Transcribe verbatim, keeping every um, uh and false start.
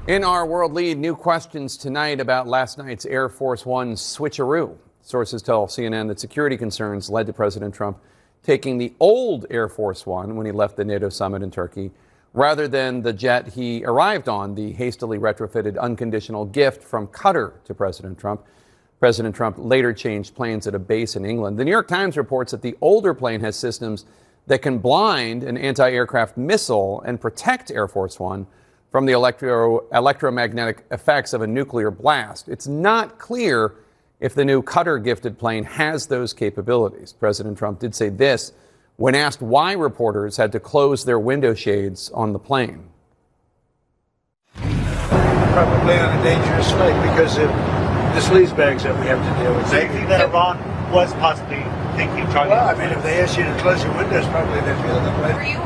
In our world lead, new questions tonight about last night's Air Force One switcheroo. Sources tell C N N that security concerns led to President Trump taking the old Air Force One when he left the NATO summit in Turkey, rather than the jet he arrived on, the hastily retrofitted unconditional gift from Qatar to President Trump. President Trump later changed planes at a base in England. The New York Times reports that the older plane has systems that can blind an anti-aircraft missile and protect Air Force One from the electro electromagnetic effects of a nuclear blast. It's not clear if the new Qatar-gifted plane has those capabilities. President Trump did say this when asked why reporters had to close their window shades on the plane. Probably on a dangerous flight because of the sleazebags that we have to deal with. So you think that Iran was possibly thinking, trying Well, I mean, if they ask you to close your windows, probably they feel that way.